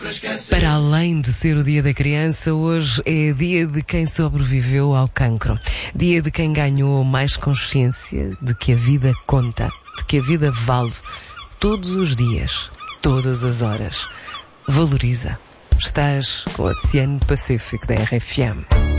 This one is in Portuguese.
Para além de ser o Dia da Criança, hoje é dia de quem sobreviveu ao cancro. Dia de quem ganhou mais consciência de que a vida conta, de que a vida vale todos os dias, todas as horas. Valoriza. Estás com o Oceano Pacífico da RFM.